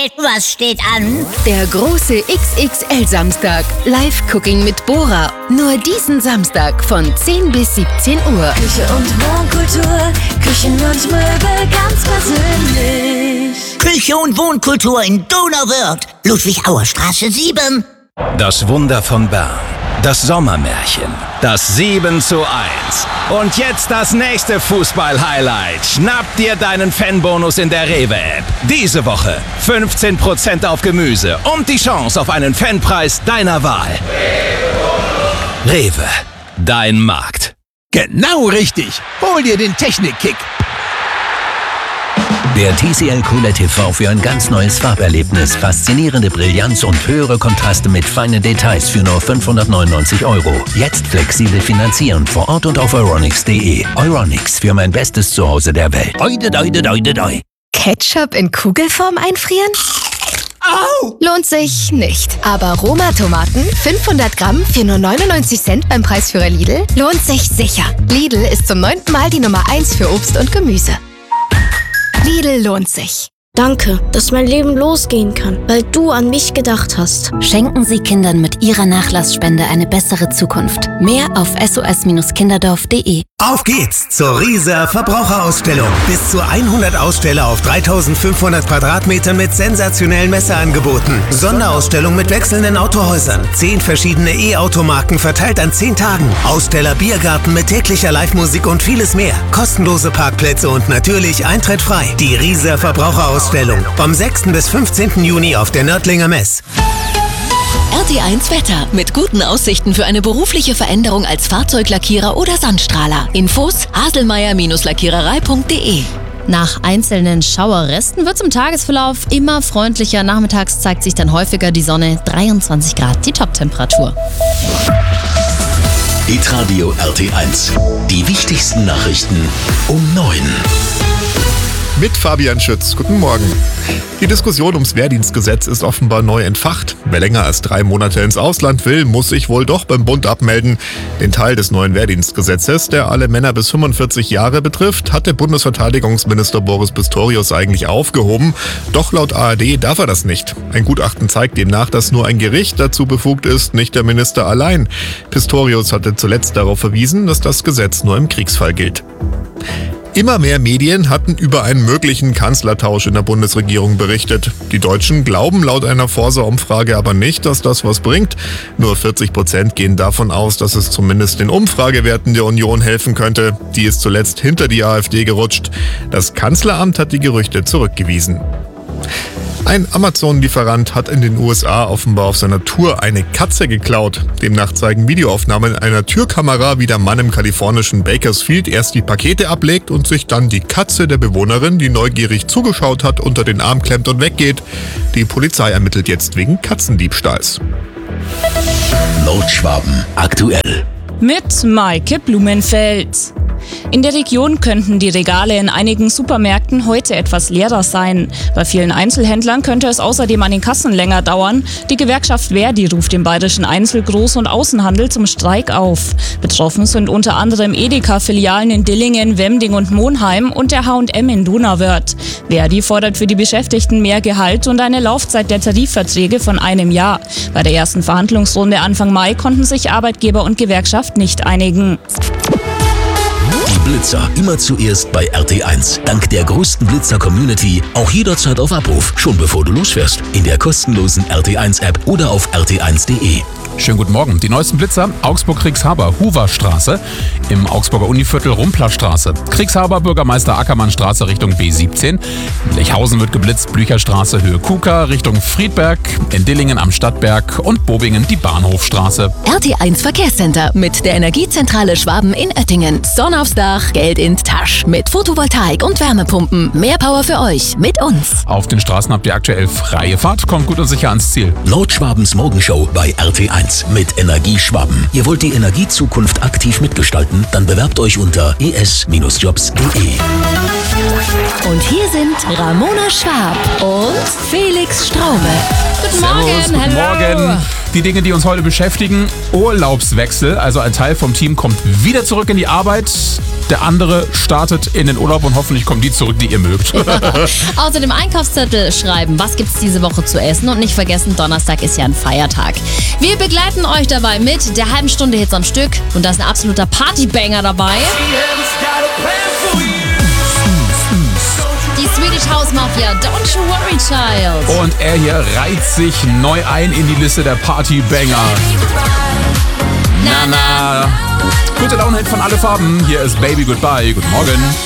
Was steht an? Der große XXL-Samstag. Live-Cooking mit Bora. Nur diesen Samstag von 10 bis 17 Uhr. Küche und Wohnkultur, Küchen und Möbel ganz persönlich. Küche und Wohnkultur in Donauwörth. Ludwig-Auer-Straße 7. Das Wunder von Bern. Das Sommermärchen. Das 7:1. Und jetzt das nächste Fußball-Highlight. Schnapp dir deinen Fanbonus in der Rewe-App. Diese Woche 15% auf Gemüse und die Chance auf einen Fanpreis deiner Wahl. Rewe, dein Markt. Genau richtig. Hol dir den Technik-Kick. Der TCL QLED TV für ein ganz neues Farberlebnis. Faszinierende Brillanz und höhere Kontraste mit feinen Details für nur 599 €. Jetzt flexibel finanzieren vor Ort und auf euronics.de. Euronics, für mein bestes Zuhause der Welt. Doi. Ketchup in Kugelform einfrieren? Au! Lohnt sich nicht. Aber Roma-Tomaten, 500 Gramm für nur 99 Cent beim Preisführer Lidl, lohnt sich sicher. Lidl ist zum 9. Mal die Nummer 1 für Obst und Gemüse. Lidl lohnt sich. Danke, dass mein Leben losgehen kann, weil du an mich gedacht hast. Schenken Sie Kindern mit Ihrer Nachlassspende eine bessere Zukunft. Mehr auf sos-kinderdorf.de. Auf geht's zur Rieser Verbraucherausstellung. Bis zu 100 Aussteller auf 3500 Quadratmetern mit sensationellen Messeangeboten. Sonderausstellung mit wechselnden Autohäusern. 10 verschiedene E-Automarken verteilt an 10 Tagen. Aussteller Biergarten mit täglicher Live-Musik und vieles mehr. Kostenlose Parkplätze und natürlich Eintritt frei. Die Rieser Verbraucherausstellung vom 6. bis 15. Juni auf der Nördlinger Mess. RT1 Wetter mit guten Aussichten für eine berufliche Veränderung als Fahrzeuglackierer oder Sandstrahler. Infos haselmeier-lackiererei.de. Nach einzelnen Schauerresten wird es im Tagesverlauf immer freundlicher. Nachmittags zeigt sich dann häufiger die Sonne. 23 Grad die Toptemperatur. Hitradio RT1. Die wichtigsten Nachrichten um 9. Mit Fabian Schütz. Guten Morgen. Die Diskussion ums Wehrdienstgesetz ist offenbar neu entfacht. Wer länger als 3 Monate ins Ausland will, muss sich wohl doch beim Bund abmelden. Den Teil des neuen Wehrdienstgesetzes, der alle Männer bis 45 Jahre betrifft, hat der Bundesverteidigungsminister Boris Pistorius eigentlich aufgehoben. Doch laut ARD darf er das nicht. Ein Gutachten zeigt demnach, dass nur ein Gericht dazu befugt ist, nicht der Minister allein. Pistorius hatte zuletzt darauf verwiesen, dass das Gesetz nur im Kriegsfall gilt. Immer mehr Medien hatten über einen möglichen Kanzlertausch in der Bundesregierung berichtet. Die Deutschen glauben laut einer Forsa-Umfrage aber nicht, dass das was bringt. Nur 40% gehen davon aus, dass es zumindest den Umfragewerten der Union helfen könnte. Die ist zuletzt hinter die AfD gerutscht. Das Kanzleramt hat die Gerüchte zurückgewiesen. Ein Amazon-Lieferant hat in den USA offenbar auf seiner Tour eine Katze geklaut. Demnach zeigen Videoaufnahmen einer Türkamera, wie der Mann im kalifornischen Bakersfield erst die Pakete ablegt und sich dann die Katze der Bewohnerin, die neugierig zugeschaut hat, unter den Arm klemmt und weggeht. Die Polizei ermittelt jetzt wegen Katzendiebstahls. Nordschwaben aktuell. Mit Maike Blumenfeld. In der Region könnten die Regale in einigen Supermärkten heute etwas leerer sein. Bei vielen Einzelhändlern könnte es außerdem an den Kassen länger dauern. Die Gewerkschaft Verdi ruft den bayerischen Einzel-, Groß- und Außenhandel zum Streik auf. Betroffen sind unter anderem Edeka-Filialen in Dillingen, Wemding und Monheim und der H&M in Donauwörth. Verdi fordert für die Beschäftigten mehr Gehalt und eine Laufzeit der Tarifverträge von einem Jahr. Bei der ersten Verhandlungsrunde Anfang Mai konnten sich Arbeitgeber und Gewerkschaft nicht einigen. Die Blitzer immer zuerst bei RT1. Dank der größten Blitzer-Community auch jederzeit auf Abruf, schon bevor du losfährst. In der kostenlosen RT1-App oder auf rt1.de. Schönen guten Morgen. Die neuesten Blitzer: Augsburg-Kriegshaber, Huverstraße, im Augsburger Univiertel Rumplerstraße, Kriegshaber, Bürgermeister Ackermannstraße Richtung B17, in Lechhausen wird geblitzt, Blücherstraße, Höhe Kuka Richtung Friedberg, in Dillingen am Stadtberg und Bobingen die Bahnhofstraße. RT1 Verkehrscenter mit der Energiezentrale Schwaben in Oettingen. Sonne aufs Dach, Geld in Tasch. Mit Photovoltaik und Wärmepumpen. Mehr Power für euch mit uns. Auf den Straßen habt ihr aktuell freie Fahrt, kommt gut und sicher ans Ziel. Nordschwabens Morgenshow bei RT1 mit Energie Schwaben. Ihr wollt die Energiezukunft aktiv mitgestalten? Dann bewerbt euch unter es-jobs.de. Und hier sind Ramona Schwab und Felix Straube. Guten Morgen, Servus, guten Morgen. Die Dinge, die uns heute beschäftigen: Urlaubswechsel, also ein Teil vom Team kommt wieder zurück in die Arbeit. der andere startet in den Urlaub und hoffentlich kommen die zurück, die ihr mögt. Außerdem Einkaufszettel schreiben, was gibt's diese Woche zu essen und nicht vergessen, Donnerstag ist ja ein Feiertag. Wir begleiten euch dabei mit der halben Stunde Hits am Stück und da ist ein absoluter Partybanger dabei. Die Swedish House Mafia, Don't You Worry Child. Und er hier reiht sich neu ein in die Liste der Partybanger. Na. Gute Laune von Alle Farben. Hier ist Baby Goodbye. Guten Morgen.